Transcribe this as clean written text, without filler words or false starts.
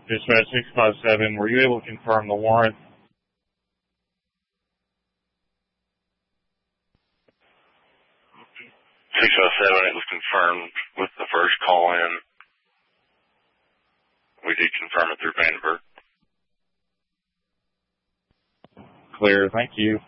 Dispatch 657, were you able to confirm the warrant? 607, it was confirmed with the first call in. We did confirm it through Vandenberg. Clear, thank you.